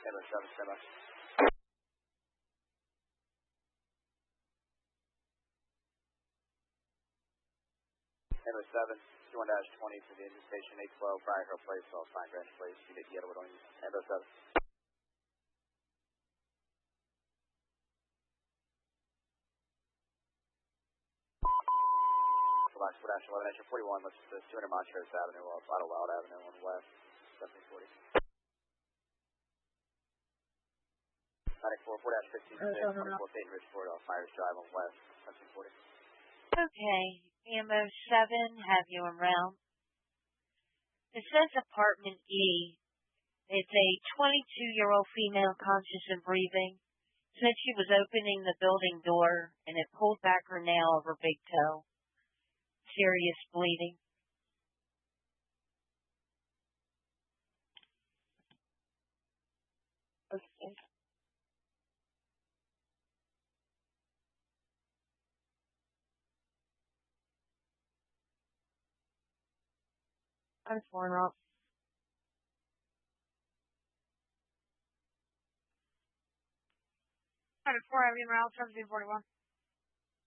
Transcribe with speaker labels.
Speaker 1: 807, stand by. 807, 21-20 to the engine station, 812, Briar Hill Place, all fine Greenwich Place, you get yellow with on you. 807. Relax, Wood Ash 11, engine 41, let's 200 Montrose Avenue, off Idlewild Avenue on the west, 1740. 94, Wood Ash 15, 24 Peyton Ridge Ford, off Myers Drive on west, 1740.
Speaker 2: Okay, EMO 7, have you en route. It says apartment E. It's a 22-year-old female conscious and breathing. Said she was opening the building door and it pulled back her nail of her big toe. Serious bleeding. Okay. I'm foreign up.
Speaker 3: 4 Avenue Route 1741.